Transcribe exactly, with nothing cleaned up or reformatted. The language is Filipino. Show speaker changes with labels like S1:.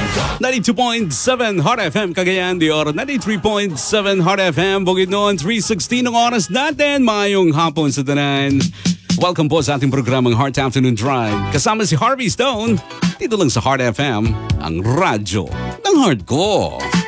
S1: ninety-two point seven Hot F M Cagayan de Oro, ninety-three point seven Hot F M Bukidnon, three sixteen ang oras natin. Mayong hapon sa tanan. Welcome po sa ating programang Heart Afternoon Drive. Kasama si Harvey Stone, dito lang sa Hot F M, ang radyo ng heart ko.